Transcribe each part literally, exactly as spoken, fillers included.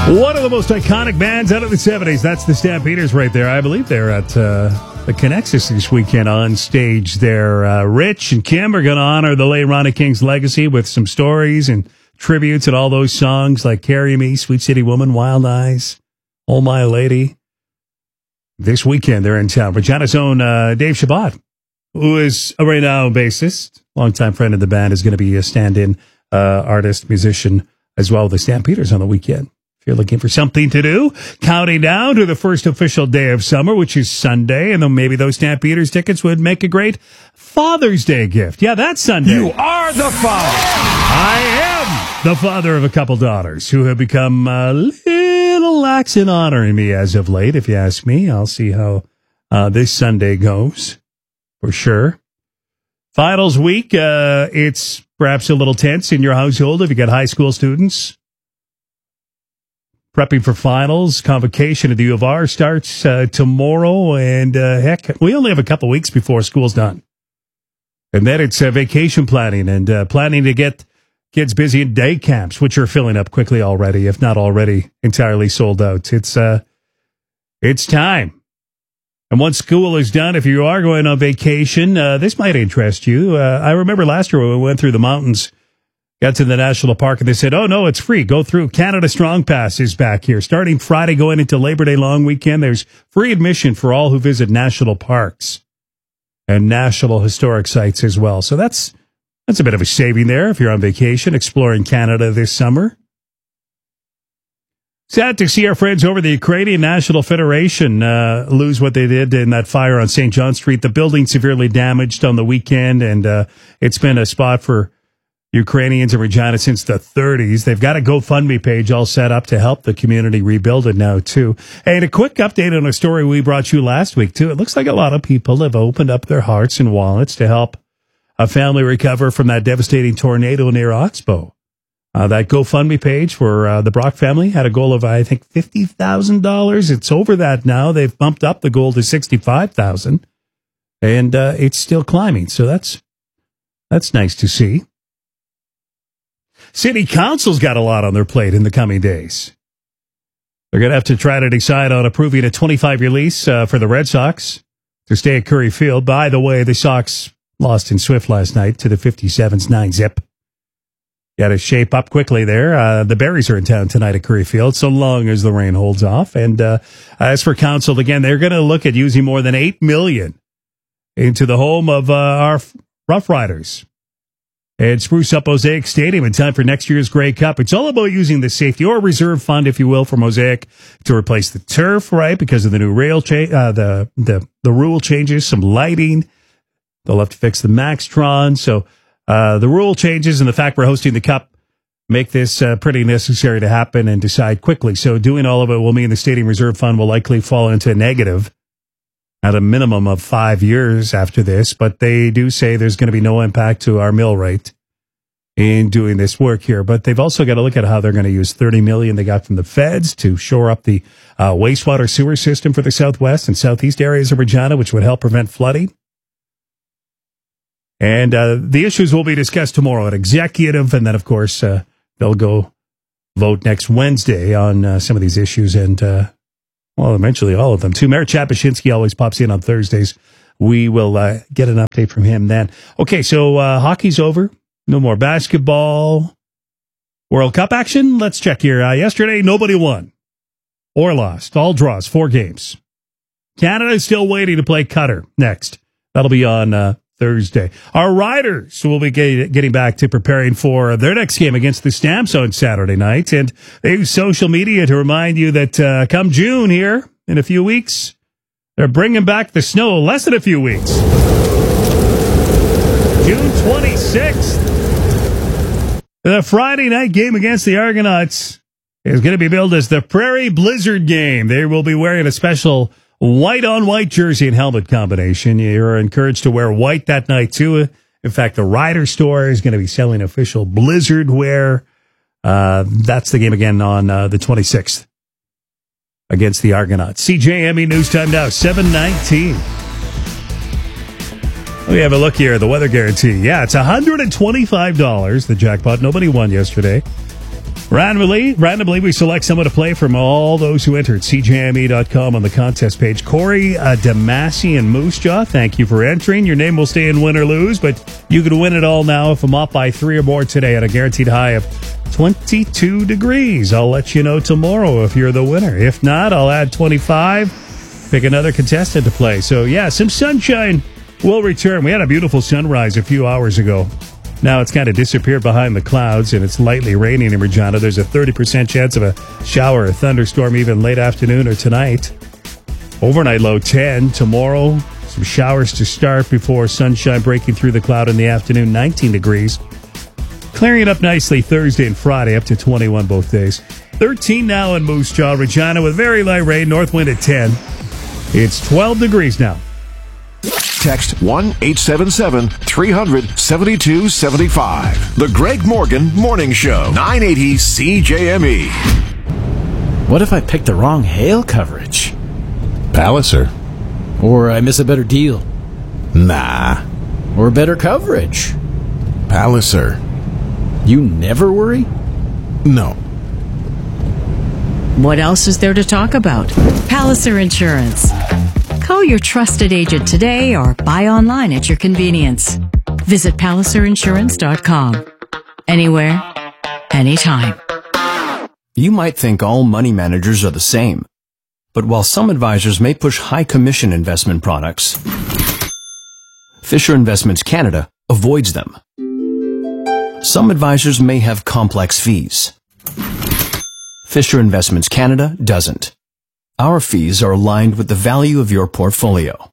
One of the most iconic bands out of the seventies. That's the Stampeders right there. I believe they're at uh, the Connexus this weekend on stage there. Uh, Rich and Kim are going to honor the late Ronnie King's legacy with some stories and tributes and all those songs like Carry Me, Sweet City Woman, Wild Eyes, Oh My Lady. This weekend they're in town. Regina's own uh, Dave Shabbat, who is a right now bassist, longtime friend of the band, is going to be a stand-in uh, artist, musician, as well with the Stampeders on the weekend. You're looking for something to do, counting down to the first official day of summer, which is Sunday, and then maybe those Stampeders tickets would make a great Father's Day gift. Yeah, that's Sunday. You are the father. I am the father of a couple daughters who have become a little lax in honoring me as of late, if you ask me. I'll see how uh, this Sunday goes, for sure. Finals week, uh, it's perhaps a little tense in your household if you got high school students. Prepping for finals, convocation at the U of R starts uh, tomorrow, and uh, heck, we only have a couple weeks before school's done. And then it's uh, vacation planning and uh, planning to get kids busy in day camps, which are filling up quickly already, if not already entirely sold out. It's uh, it's time. And once school is done, if you are going on vacation, uh, this might interest you. Uh, I remember last year when we went through the mountains, got to the national park, and they said, oh, no, it's free. Go through. Canada Strong Pass is back here. Starting Friday, going into Labor Day long weekend, there's free admission for all who visit national parks and national historic sites as well. So that's that's a bit of a saving there if you're on vacation, exploring Canada this summer. Sad to see our friends over the Ukrainian National Federation uh, lose what they did in that fire on Saint John Street. The building severely damaged on the weekend, and uh, it's been a spot for Ukrainians in Regina since the thirties. They've got a GoFundMe page all set up to help the community rebuild it now, too. And a quick update on a story we brought you last week, too. It looks like a lot of people have opened up their hearts and wallets to help a family recover from that devastating tornado near Oxbow. Uh, that GoFundMe page for uh, the Brock family had a goal of, I think, fifty thousand dollars. It's over that now. They've bumped up the goal to sixty-five thousand dollars, and uh, it's still climbing. So that's that's nice to see. City Council's got a lot on their plate in the coming days. They're going to have to try to decide on approving a twenty-five-year lease uh, for the Red Sox to stay at Curry Field. By the way, the Sox lost in Swift last night to the fifty-sevens, nine zip. Got to shape up quickly there. Uh, the Berries are in town tonight at Curry Field, so long as the rain holds off. And uh, as for Council, again, they're going to look at using more than eight million dollars into the home of uh, our Rough Riders and spruce up Mosaic Stadium in time for next year's Grey Cup. It's all about using the safety or reserve fund, if you will, for Mosaic to replace the turf, right? Because of the new rail cha- uh, the the the rule changes, some lighting. They'll have to fix the Maxtron. So uh, the rule changes and the fact we're hosting the Cup make this uh, pretty necessary to happen and decide quickly. So doing all of it will mean the Stadium Reserve Fund will likely fall into a negative at a minimum of five years after this, but they do say there's going to be no impact to our mill rate in doing this work here. But they've also got to look at how they're going to use thirty million dollars they got from the feds to shore up the uh, wastewater sewer system for the southwest and southeast areas of Regina, which would help prevent flooding. And uh, the issues will be discussed tomorrow at executive, and then, of course, uh, they'll go vote next Wednesday on uh, some of these issues and uh well, eventually all of them, too. Mayor Chapashinsky always pops in on Thursdays. We will uh, get an update from him then. Okay, so uh, hockey's over. No more basketball. World Cup action? Let's check here. Uh, yesterday, nobody won or lost. All draws, four games. Canada is still waiting to play Qatar next. That'll be on uh, Thursday. Our Riders will be get, getting back to preparing for their next game against the Stamps on Saturday night. And they use social media to remind you that uh, come June here, in a few weeks, they're bringing back the snow. Less than a few weeks. June twenty-sixth. The Friday night game against the Argonauts is going to be billed as the Prairie Blizzard game. They will be wearing a special white-on-white jersey and helmet combination. You're encouraged to wear white that night, too. In fact, the Rider store is going to be selling official Blizzard wear. Uh, that's the game again on uh, the twenty-sixth against the Argonauts. C J M E News Time now, seven nineteen. Let me have a look here at the weather guarantee. Yeah, it's one hundred twenty-five dollars, the jackpot. Nobody won yesterday. Randomly, randomly, we select someone to play from all those who entered. C J M E dot com on the contest page. Corey uh, Damasi and Moose Jaw, thank you for entering. Your name will stay in win or lose, but you can win it all now if I'm up by three or more today at a guaranteed high of twenty-two degrees. I'll let you know tomorrow if you're the winner. If not, I'll add twenty-five, pick another contestant to play. So, yeah, some sunshine will return. We had a beautiful sunrise a few hours ago. Now it's kind of disappeared behind the clouds, and it's lightly raining in Regina. There's a thirty percent chance of a shower or thunderstorm even late afternoon or tonight. Overnight low ten. Tomorrow, some showers to start before sunshine breaking through the cloud in the afternoon, nineteen degrees. Clearing it up nicely Thursday and Friday, up to twenty-one both days. thirteen now in Moose Jaw. Regina with very light rain, north wind at ten. It's twelve degrees now. Text one eight seven seven, three hundred, seventy-two seventy-five. The Greg Morgan Morning Show, nine eighty C J M E. What if I pick the wrong hail coverage? Palliser. Or I miss a better deal? Nah. Or better coverage? Palliser. You never worry? No. What else is there to talk about? Palliser Insurance. Call your trusted agent today or buy online at your convenience. Visit Palliser Insurance dot com. Anywhere, anytime. You might think all money managers are the same. But while some advisors may push high commission investment products, Fisher Investments Canada avoids them. Some advisors may have complex fees. Fisher Investments Canada doesn't. Our fees are aligned with the value of your portfolio.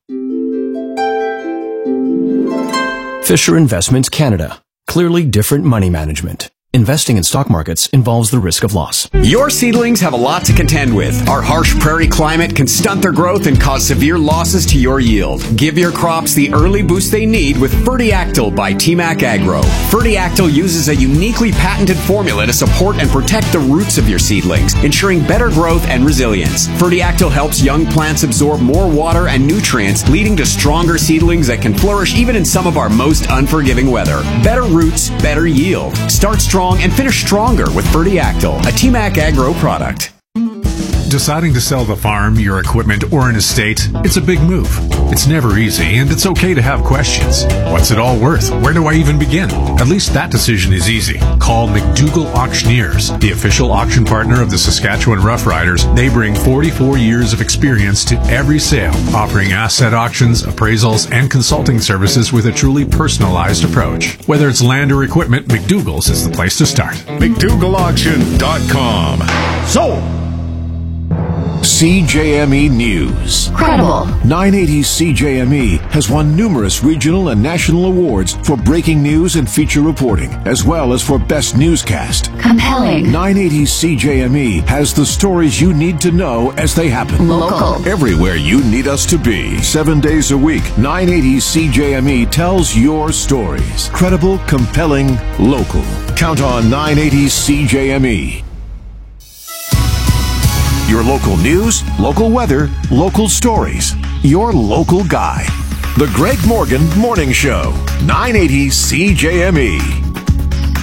Fisher Investments Canada. Clearly different money management. Investing in stock markets involves the risk of loss. Your seedlings have a lot to contend with. Our harsh prairie climate can stunt their growth and cause severe losses to your yield. Give your crops the early boost they need with Fertiactyl by T MAC Agro. Fertiactyl uses a uniquely patented formula to support and protect the roots of your seedlings, ensuring better growth and resilience. Fertiactyl helps young plants absorb more water and nutrients, leading to stronger seedlings that can flourish even in some of our most unforgiving weather. Better roots, better yield. Start strong and finish stronger with Fertiactyl, a T MAC Agro product. Deciding to sell the farm, your equipment, or an estate, it's a big move. It's never easy, and it's okay to have questions. What's it all worth? Where do I even begin? At least that decision is easy. Call McDougall Auctioneers, the official auction partner of the Saskatchewan Roughriders. They bring forty-four years of experience to every sale, offering asset auctions, appraisals, and consulting services with a truly personalized approach. Whether it's land or equipment, McDougall's is the place to start. McDougall Auction dot com. Sold! C J M E News. Credible. nine eighty C J M E has won numerous regional and national awards for breaking news and feature reporting, as well as for best newscast. Compelling. nine eighty C J M E has the stories you need to know as they happen. Local. Everywhere you need us to be. Seven days a week, nine eighty C J M E tells your stories. Credible, compelling, local. Count on nine eighty C J M E. Your local news, local weather, local stories. Your local guy. The Greg Morgan Morning Show. nine eighty C J M E.